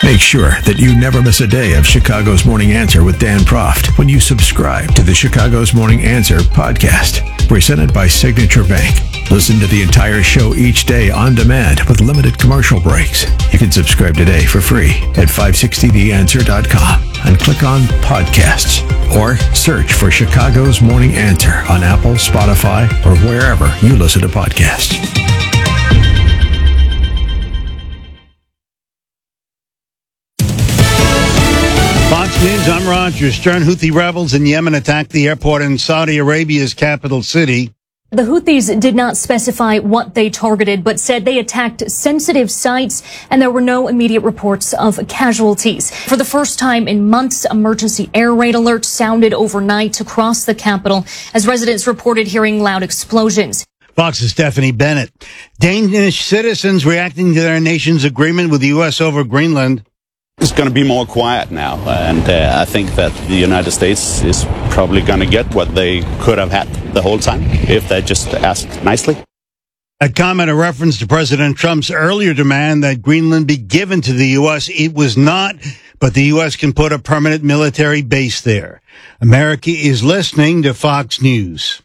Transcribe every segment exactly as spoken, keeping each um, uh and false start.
Make sure that you never miss a day of Chicago's Morning Answer with Dan Proft when you subscribe to the Chicago's Morning Answer podcast, presented by Signature Bank. Listen to the entire show each day on demand with limited commercial breaks. You can subscribe today for free at five sixty the answer dot com and click on podcasts or search for Chicago's Morning Answer on Apple, Spotify, or wherever you listen to podcasts. Fox News, I'm Roger Stern. Houthi rebels in Yemen attacked the airport in Saudi Arabia's capital city. The Houthis did not specify what they targeted, but said they attacked sensitive sites, and there were no immediate reports of casualties. For the first time in months, emergency air raid alerts sounded overnight across the capital as residents reported hearing loud explosions. Fox's Stephanie Bennett. Danish citizens reacting to their nation's agreement with the U S over Greenland. It's going to be more quiet now, and uh, I think that the United States is probably going to get what they could have had the whole time if they just asked nicely. A comment, a reference to President Trump's earlier demand that Greenland be given to the U S. It was not, but the U S can put a permanent military base there. America is listening to Fox News.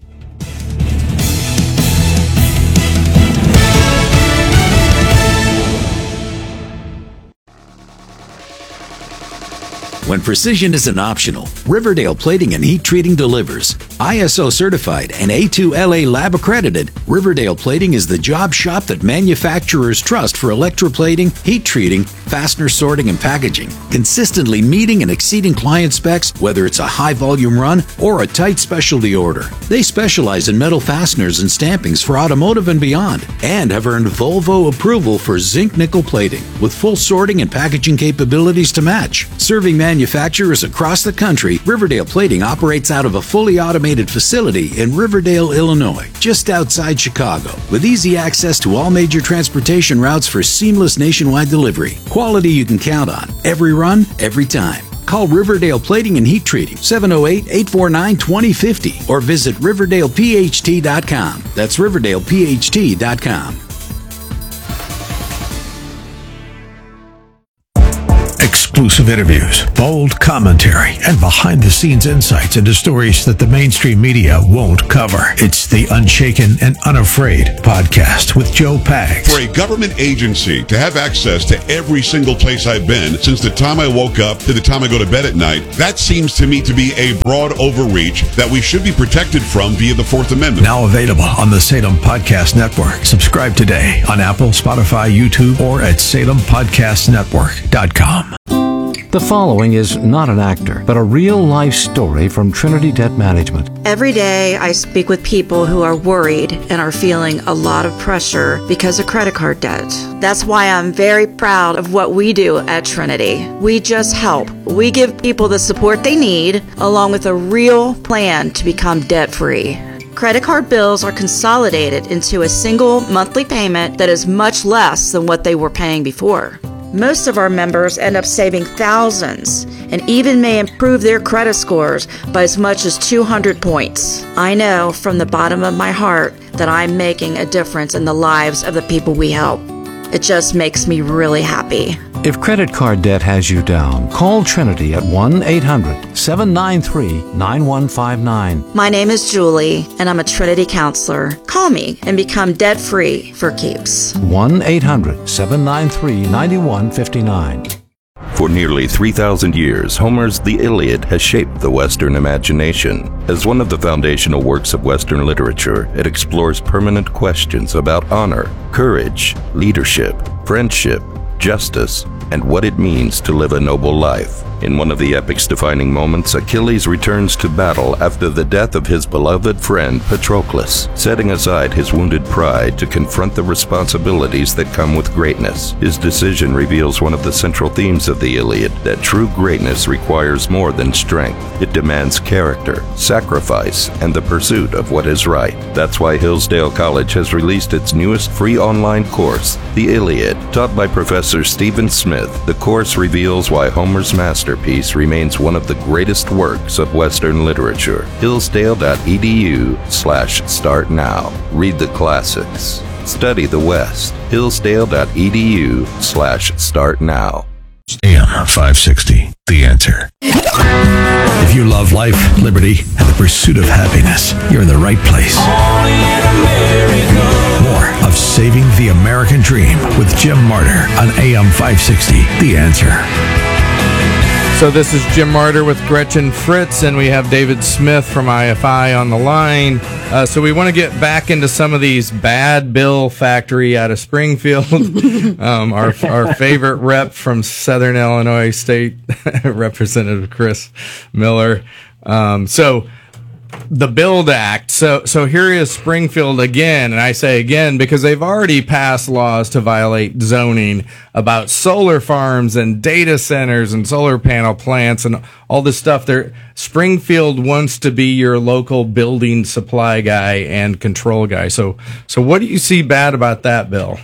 When precision isn't optional, Riverdale Plating and Heat Treating delivers. I S O certified and A two L A lab accredited, Riverdale Plating is the job shop that manufacturers trust for electroplating, heat treating, fastener sorting, and packaging, consistently meeting and exceeding client specs, whether it's a high-volume run or a tight specialty order. They specialize in metal fasteners and stampings for automotive and beyond, and have earned Volvo approval for zinc nickel plating, with full sorting and packaging capabilities to match. Serving manufacturers Manufacturers across the country, Riverdale Plating operates out of a fully automated facility in Riverdale, Illinois, just outside Chicago, with easy access to all major transportation routes for seamless nationwide delivery. Quality you can count on, every run, every time. Call Riverdale Plating and Heat Treating, seven oh eight, eight four nine, two oh five oh, or visit Riverdale P H T dot com. That's Riverdale P H T dot com. Exclusive interviews, bold commentary, and behind-the-scenes insights into stories that the mainstream media won't cover. It's the Unshaken and Unafraid podcast with Joe Pags. For a government agency to have access to every single place I've been since the time I woke up to the time I go to bed at night, that seems to me to be a broad overreach that we should be protected from via the Fourth Amendment. Now available on the Salem Podcast Network. Subscribe today on Apple, Spotify, YouTube, or at salem podcast network dot com. The following is not an actor, but a real-life story from Trinity Debt Management. Every day I speak with people who are worried and are feeling a lot of pressure because of credit card debt. That's why I'm very proud of what we do at Trinity. We just help. We give people the support they need, along with a real plan to become debt-free. Credit card bills are consolidated into a single monthly payment that is much less than what they were paying before. Most of our members end up saving thousands and even may improve their credit scores by as much as two hundred points. I know from the bottom of my heart that I'm making a difference in the lives of the people we help. It just makes me really happy. If credit card debt has you down, call Trinity at one eight hundred, seven nine three, nine one five nine. My name is Julie, and I'm a Trinity counselor. Call me and become debt-free for keeps. one eight hundred, seven nine three, nine one five nine. For nearly three thousand years, Homer's The Iliad has shaped the Western imagination. As one of the foundational works of Western literature, it explores permanent questions about honor, courage, leadership, friendship, justice, and what it means to live a noble life. In one of the epic's defining moments, Achilles returns to battle after the death of his beloved friend Patroclus, setting aside his wounded pride to confront the responsibilities that come with greatness. His decision reveals one of the central themes of the Iliad, that true greatness requires more than strength. It demands character, sacrifice, and the pursuit of what is right. That's why Hillsdale College has released its newest free online course, The Iliad. Taught by Professor Stephen Smith, the course reveals why Homer's masterpiece remains one of the greatest works of Western literature. Hillsdale.edu slash start now. Read the classics. Study the West. Hillsdale.edu slash start now. A M five sixty, The Answer. If you love life, liberty, and the pursuit of happiness, you're in the right place. More of Saving the American Dream with Jim Martyr on A M five sixty, The Answer. So this is Jim Martyr with Gretchen Fritz, and we have David Smith from I F I on the line. Uh, so we want to get back into some of these bad bill factory out of Springfield. um, our our favorite rep from Southern Illinois State, Representative Chris Miller. Um, so the BUILD Act. So so here is Springfield again, and I say again because they've already passed laws to violate zoning about solar farms and data centers and solar panel plants and all this stuff. There, Springfield wants to be your local building supply guy and control guy. So so what do you see bad about that bill?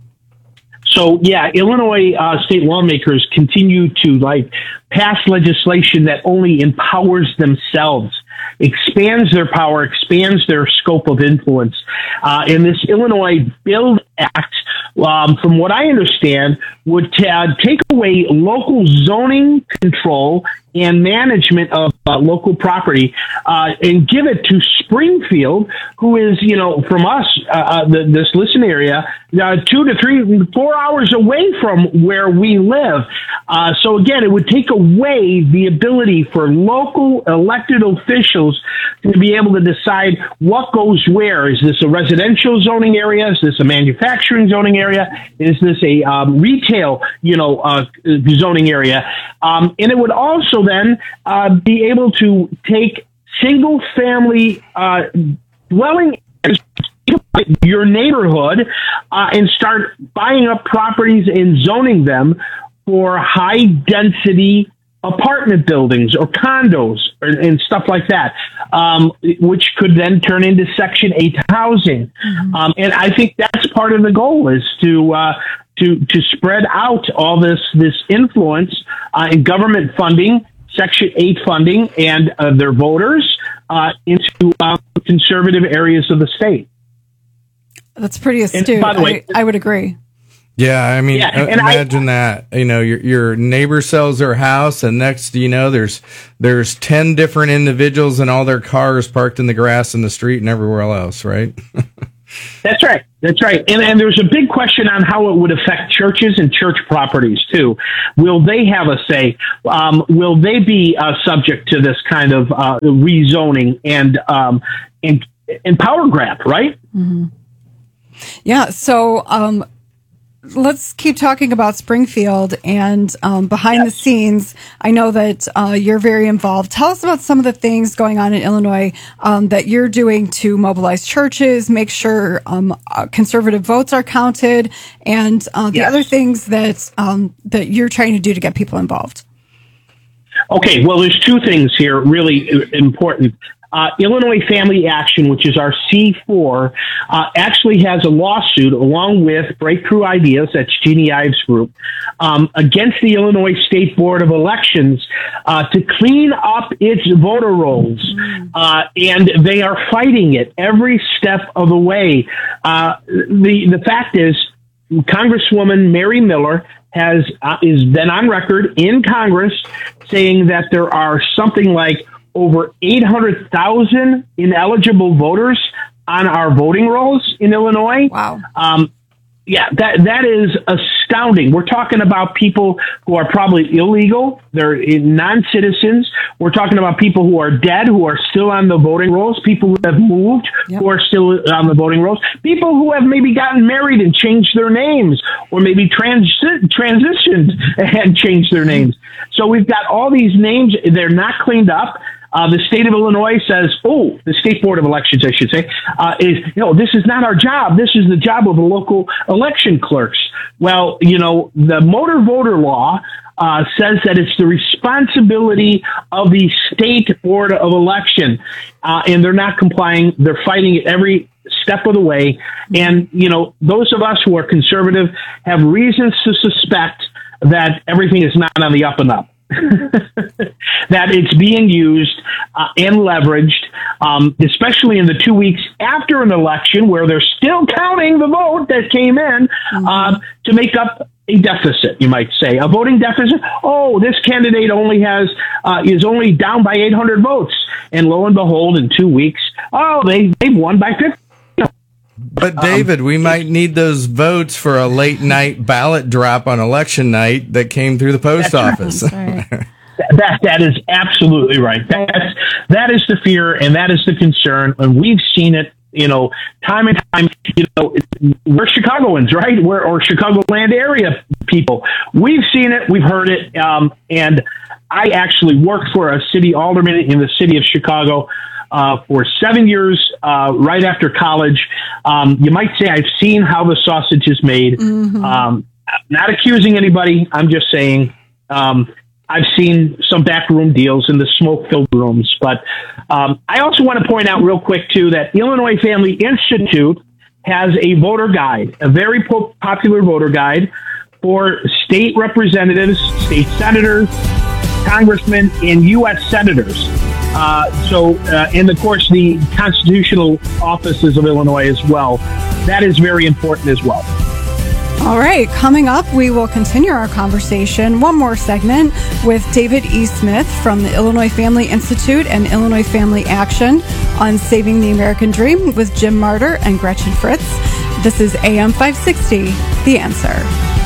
So, yeah, Illinois uh, state lawmakers continue to, like, pass legislation that only empowers themselves, expands their power, expands their scope of influence. Uh, and this Illinois BUILD Act, um, from what I understand, would t- uh, take away local zoning control and management of uh, local property uh, and give it to Springfield, who is, you know, from us, uh, uh, the, this listen area, uh, two to three, four hours away from where we live. Uh, so, again, it would take away the ability for local elected officials to be able to decide what goes where. Is this a residential zoning area? Is this a manufacturing zoning area? Is this a um, retail, you know, uh, zoning area? Um, and it would also then uh, be able to take single family uh, dwelling your neighborhood uh, and start buying up properties and zoning them for high density apartment buildings or condos or, and stuff like that, um, which could then turn into Section eight housing. Mm-hmm. Um, and I think that's part of the goal is to uh, to to spread out all this this influence uh, in government funding, Section eight funding, and uh, their voters uh, into uh, conservative areas of the state. That's pretty astute. And by the way, I, I would agree. Yeah, I mean, yeah, uh, imagine I, that. You know, your your neighbor sells their house, and next, you know, there's there's ten different individuals and all their cars parked in the grass in the street and everywhere else, right? That's right. That's right. And and there's a big question on how it would affect churches and church properties too. Will they have a say? Um, will they be uh, subject to this kind of uh, rezoning and um, and, and power grab? Right. Mm-hmm. Yeah. So. Um, Let's keep talking about Springfield and um, behind yes. the scenes. I know that uh, you're very involved. Tell us about some of the things going on in Illinois um, that you're doing to mobilize churches, make sure um, uh, conservative votes are counted, and uh, the yes. other things that um, that you're trying to do to get people involved. Okay, well, there's two things here really important. Uh, Illinois Family Action, which is our C four, uh, actually has a lawsuit along with Breakthrough Ideas, that's Jeannie Ives' group, um, against the Illinois State Board of Elections uh, to clean up its voter rolls. Uh, and they are fighting it every step of the way. Uh, the, the fact is, Congresswoman Mary Miller has uh, is been on record in Congress saying that there are something like over eight hundred thousand ineligible voters on our voting rolls in Illinois. Wow. Um, yeah, that that is astounding. We're talking about people who are probably illegal. They're non-citizens. We're talking about people who are dead, who are still on the voting rolls, people who have moved, yep. who are still on the voting rolls, people who have maybe gotten married and changed their names, or maybe trans- transitioned and changed their names. So we've got all these names. They're not cleaned up. Uh, the state of Illinois says, oh, the State Board of Elections, I should say, uh, is, you know, this is not our job. This is the job of the local election clerks. Well, you know, the motor voter law uh, says that it's the responsibility of the State Board of Election, uh, and they're not complying. They're fighting it every step of the way. And, you know, those of us who are conservative have reasons to suspect that everything is not on the up and up. That it's being used uh, and leveraged, um, especially in the two weeks after an election where they're still counting the vote that came in, mm-hmm. uh, to make up a deficit, you might say, a voting deficit. Oh, this candidate only has uh, is only down by eight hundred votes, and lo and behold, in two weeks, oh, they they've won by fifty. But David, um, we might need those votes for a late night ballot drop on election night that came through the post office. Right. that that is absolutely right. That's that is the fear, and that is the concern, and we've seen it. You know, time and time, you know, we're Chicagoans, right? We're, or Chicagoland area people. We've seen it. We've heard it. Um, and I actually worked for a city alderman in the city of Chicago uh, for seven years, uh, right after college. Um, you might say I've seen how the sausage is made. Mm-hmm. Um, not accusing anybody. I'm just saying, um, I've seen some backroom deals in the smoke-filled rooms. But um, I also want to point out real quick, too, that Illinois Family Institute has a voter guide, a very po- popular voter guide for state representatives, state senators, congressmen, and U S senators. Uh, so, uh, and of course, the constitutional offices of Illinois as well. That is very important as well. All right, coming up, we will continue our conversation, one more segment, with David E. Smith from the Illinois Family Institute and Illinois Family Action on Saving the American Dream with Jim Marter and Gretchen Fritz. This is A M five sixty, The Answer.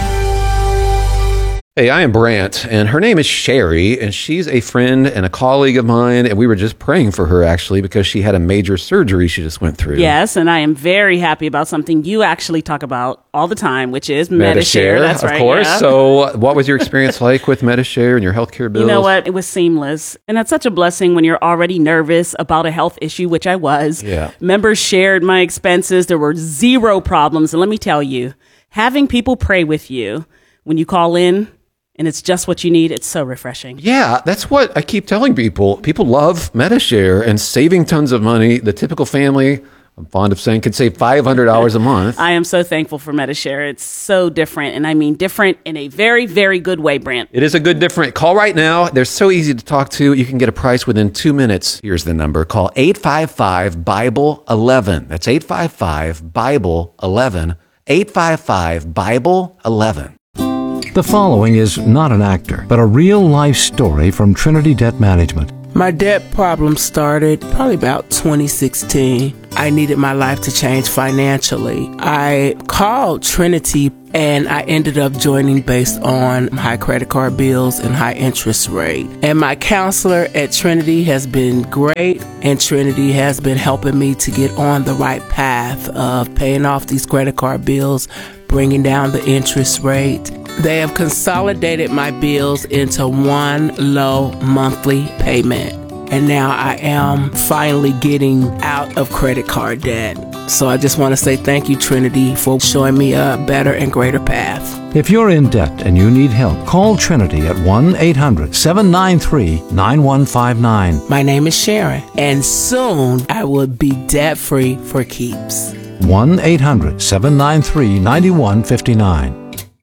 Hey, I am Brant, and her name is Sherry, and she's a friend and a colleague of mine, and we were just praying for her, actually, because she had a major surgery she just went through. Yes, and I am very happy about something you actually talk about all the time, which is Medi-Share. That's of right, course. yeah. So what was your experience like with Medi-Share and your healthcare bills? You know what? It was seamless, and that's such a blessing when you're already nervous about a health issue, which I was. Yeah. Members shared my expenses. There were zero problems, and let me tell you, having people pray with you when you call in, and it's just what you need, it's so refreshing. Yeah, that's what I keep telling people. People love Medi-Share and saving tons of money. The typical family, I'm fond of saying, could save five hundred dollars a month. I am so thankful for Medi-Share. It's so different, and I mean different in a very, very good way, Brant. It is a good different. Call right now. They're so easy to talk to. You can get a price within two minutes. Here's the number. Call eight five five, Bible eleven. That's eight five five, Bible eleven. eight five five, Bible eleven. The following is not an actor, but a real-life story from Trinity Debt Management. My debt problem started probably about twenty sixteen. I needed my life to change financially. I called Trinity and I ended up joining based on high credit card bills and high interest rate. And my counselor at Trinity has been great, and Trinity has been helping me to get on the right path of paying off these credit card bills, bringing down the interest rate. They have consolidated my bills into one low monthly payment. And now I am finally getting out of credit card debt. So I just want to say thank you, Trinity, for showing me a better and greater path. If you're in debt and you need help, call Trinity at one eight hundred, seven nine three, nine one five nine. My name is Sharon, and soon I will be debt-free for keeps. one eight hundred, seven nine three, nine one five nine.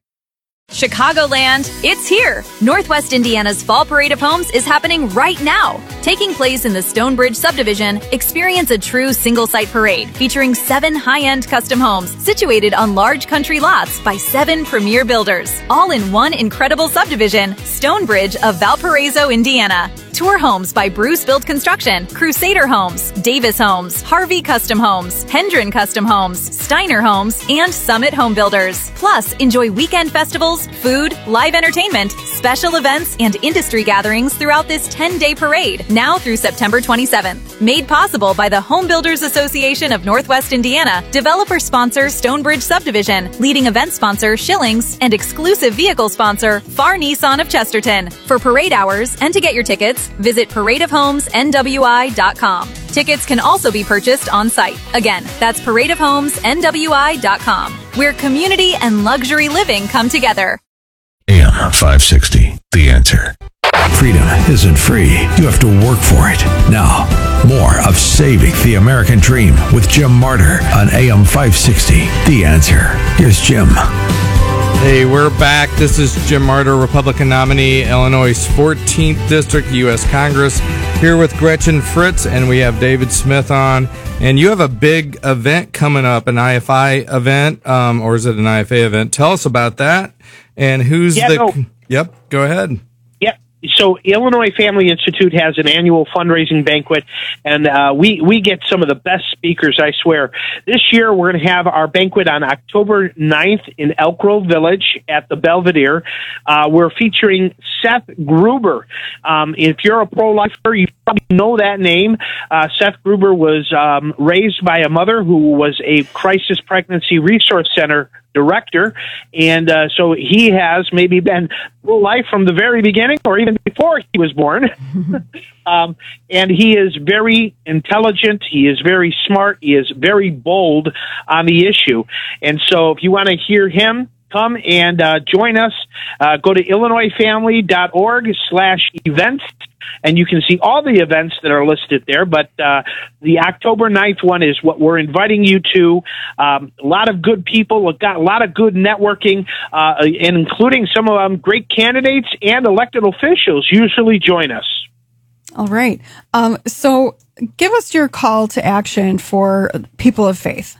Chicagoland, it's here! Northwest Indiana's Fall Parade of Homes is happening right now. Taking place in the Stonebridge subdivision, experience a true single-site parade featuring seven high-end custom homes situated on large country lots by seven premier builders, all in one incredible subdivision, Stonebridge of Valparaiso, Indiana. Tour homes by Bruce Build Construction, Crusader Homes, Davis Homes, Harvey Custom Homes, Hendren Custom Homes, Steiner Homes, and Summit Home Builders. Plus, enjoy weekend festivals, food, live entertainment, special events, and industry gatherings throughout this ten-day parade, now through September twenty-seventh. Made possible by the Home Builders Association of Northwest Indiana, developer sponsor Stonebridge Subdivision, leading event sponsor Schillings, and exclusive vehicle sponsor Far Nissan of Chesterton. For parade hours and to get your tickets, visit parade of homes N W I dot com. Tickets can also be purchased on site. Again, that's parade of homes N W I dot com, where community and luxury living come together. A M five sixty, The Answer. Freedom isn't free. You have to work for it. Now, more of Saving the American Dream with Jim Marter on A M five sixty, The Answer. Here's Jim. Hey, we're back. This is Jim Marter, Republican nominee, Illinois' fourteenth District, U S Congress. here with Gretchen Fritz, and we have David Smith on. And you have a big event coming up, an I F I event, um, or is it an I F A event? Tell us about that. And who's yeah, the... No. Yep, go ahead. Yep. So Illinois Family Institute has an annual fundraising banquet, and uh, we, we get some of the best speakers, I swear. This year, we're going to have our banquet on October ninth in Elk Grove Village at the Belvedere. Uh, we're featuring Seth Gruber. Um, if you're a pro-lifer, you probably know that name. Uh, Seth Gruber was um, raised by a mother who was a crisis pregnancy resource center director, and uh, so he has maybe been pro-life from the very beginning or even before he was born. um, and he is very intelligent, he is very smart, he is very bold on the issue. And so if you want to hear him, come and uh, join us. Uh, go to illinoisfamily.org slash events, and you can see all the events that are listed there. But uh, the October ninth one is what we're inviting you to. Um, a lot of good people. We've got a lot of good networking, uh, and including some of them great candidates and elected officials usually join us. All right. Um, so give us your call to action for people of faith.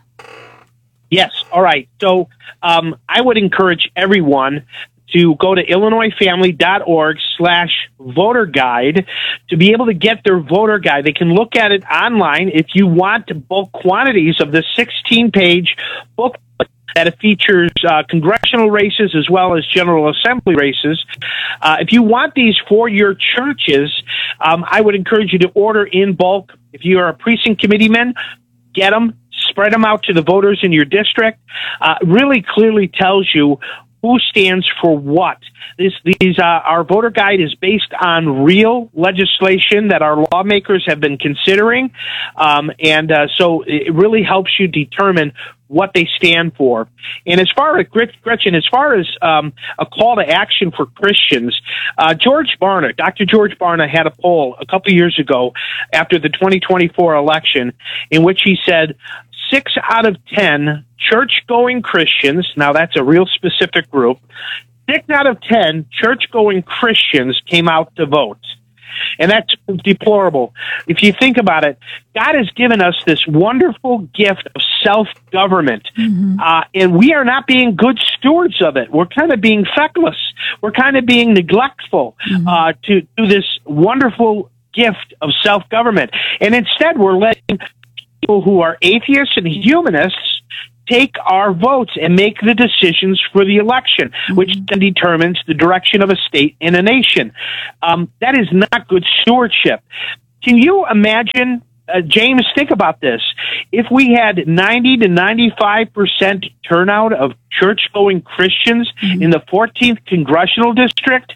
Yes. All right. So um, I would encourage everyone to go to illinoisfamily.org slash voter guide to be able to get their voter guide. They can look at it online. If you want bulk quantities of the sixteen-page book that features uh, congressional races as well as General Assembly races, uh, if you want these for your churches, um, I would encourage you to order in bulk. If you are a precinct committeeman, get them. Spread them out to the voters in your district. Uh, really clearly tells you who stands for what. This, these, uh, our voter guide is based on real legislation that our lawmakers have been considering, um, and uh, so it really helps you determine what they stand for. And as far as Gretchen, as far as um, a call to action for Christians, uh, George Barna, Doctor George Barna had a poll a couple years ago after the twenty twenty-four election in which he said six out of ten church-going Christians, now that's a real specific group, six out of ten church-going Christians came out to vote. And that's deplorable. If you think about it, God has given us this wonderful gift of self-government, mm-hmm. uh, and we are not being good stewards of it. We're kind of being feckless. We're kind of being neglectful mm-hmm. uh, to, to this wonderful gift of self-government. And instead, we're letting people who are atheists and humanists take our votes and make the decisions for the election, mm-hmm. which then determines the direction of a state and a nation. Um, that is not good stewardship. Can you imagine, uh, James, think about this. If we had ninety to ninety-five percent turnout of church-going Christians mm-hmm. in the fourteenth congressional district,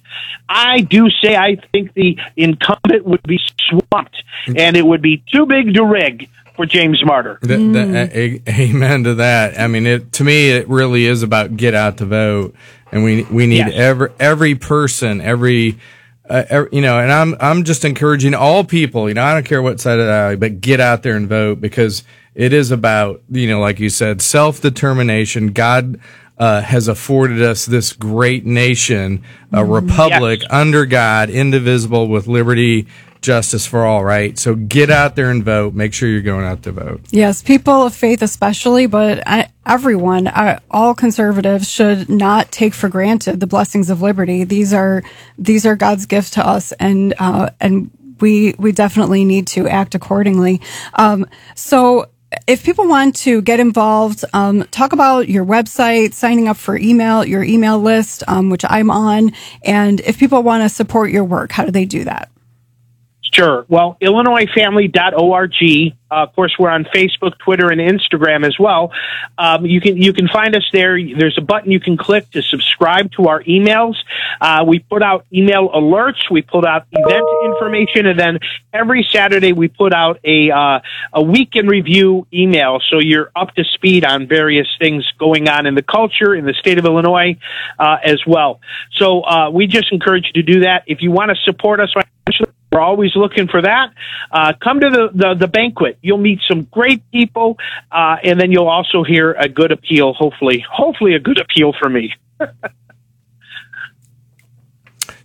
I do say I think the incumbent would be swamped, and it would be too big to rig for James Martyr. The, the, a, a, amen to that. I mean, it, to me, it really is about get out to vote, and we we need yes. every every person, every, uh, every you know. And I'm I'm just encouraging all people. You know, I don't care what side of the aisle, but get out there and vote, because it is about, you know, like you said, self determination. God uh, has afforded us this great nation, a republic yes. under God, indivisible, with liberty, justice for all, right? So get out there and vote. Make sure you're going out to vote. Yes, people of faith especially, but I, everyone, I, all conservatives should not take for granted the blessings of liberty. These are these are God's gift to us, and uh, and we we definitely need to act accordingly. Um, so if people want to get involved, um, talk about your website, signing up for email, your email list, um, which I'm on, and if people want to support your work, how do they do that? Sure. Well, illinoisfamily dot org. Uh, of course, we're on Facebook, Twitter, and Instagram as well. Um, you can you can find us there. There's a button you can click to subscribe to our emails. Uh, we put out email alerts. We put out event information, and then every Saturday we put out a uh, a week in review email, so you're up to speed on various things going on in the culture in the state of Illinois uh, as well. So uh, we just encourage you to do that. If you want to support us financially, we're always looking for that. Uh, come to the, the, the banquet. You'll meet some great people, uh, and then you'll also hear a good appeal, hopefully, hopefully a good appeal for me.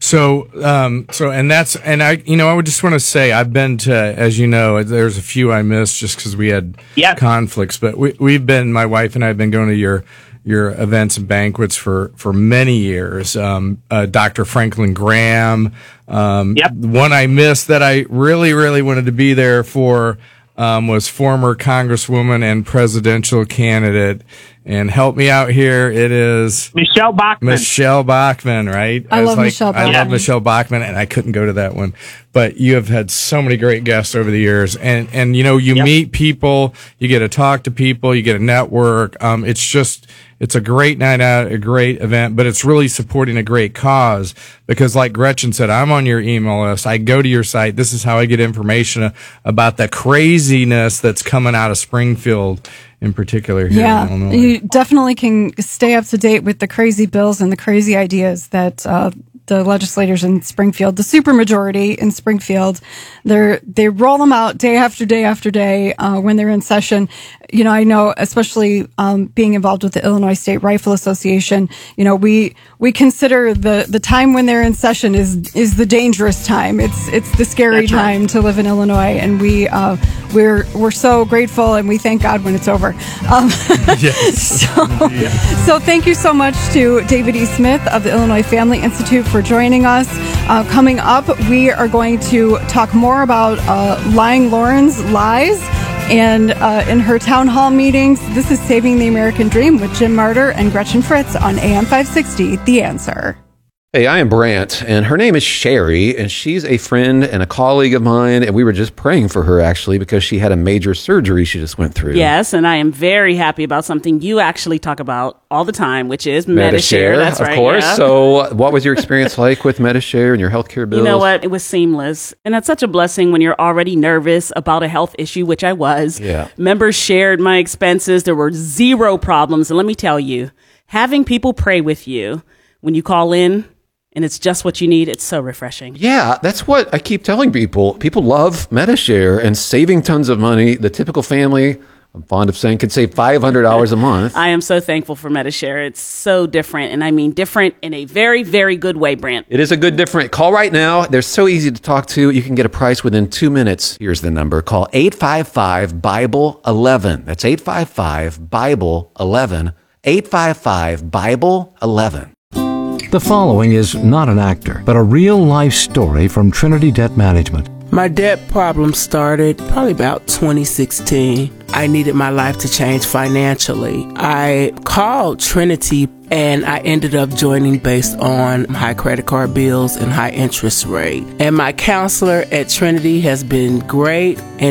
So, um, so, and that's, and I, you know, I would just want to say, I've been to, as you know, there's a few I missed just because we had yeah. conflicts, but we, we've been, my wife and I have been going to your, your events and banquets for, for many years. Um, uh, Doctor Franklin Graham, um, yep. one I missed that I really, really wanted to be there for, um, was former Congresswoman and presidential candidate. And help me out here. It is Michelle Bachmann. Michelle Bachmann, right? I, I love like, Michelle Bachmann. I love Michelle Bachmann, and I couldn't go to that one. But you have had so many great guests over the years, and and you know you yep. meet people, you get to talk to people, you get a network. Um, it's just it's a great night out, a great event, but it's really supporting a great cause because, like Gretchen said, I'm on your email list. I go to your site. This is how I get information about the craziness that's coming out of Springfield. In particular here yeah, in Illinois. You definitely can stay up to date with the crazy bills and the crazy ideas that uh, the legislators in Springfield, the supermajority in Springfield, they they roll them out day after day after day uh, when they're in session. You know, I know, especially um, being involved with the Illinois State Rifle Association, you know, we we consider the, the time when they're in session is is the dangerous time. It's it's the scary That's time right. to live in Illinois, and we uh, we're we're so grateful, and we thank God when it's over. Um, yes. so, so thank you so much to David E. Smith of the Illinois Family Institute for joining us. Uh, coming up, we are going to talk more about uh, Lying Lauren's lies. And uh, in her town hall meetings, this is Saving the American Dream with Jim Martyr and Gretchen Fritz on A M five sixty, The Answer. Hey, I am Brant, and her name is Sherry, and she's a friend and a colleague of mine, and we were just praying for her, actually, because she had a major surgery she just went through. Yes, and I am very happy about something you actually talk about all the time, which is Medi-Share. That's of right. Of course. Yeah. So what was your experience like with Medi-Share and your healthcare bills? You know what? It was seamless. And that's such a blessing when you're already nervous about a health issue, which I was. Yeah. Members shared my expenses. There were zero problems. And let me tell you, having people pray with you when you call in, and it's just what you need, it's so refreshing. Yeah, that's what I keep telling people. People love Medi-Share and saving tons of money. The typical family, I'm fond of saying, could save five hundred dollars a month. I am so thankful for Medi-Share. It's so different, and I mean different in a very, very good way, Brant. It is a good different. Call right now. They're so easy to talk to. You can get a price within two minutes. Here's the number. Call eight five five, Bible eleven. That's eight five five, Bible eleven. eight five five, Bible eleven. The following is not an actor, but a real-life story from Trinity Debt Management. My debt problem started probably about twenty sixteen. I needed my life to change financially. I called Trinity and I ended up joining based on high credit card bills and high interest rate. And my counselor at Trinity has been great. And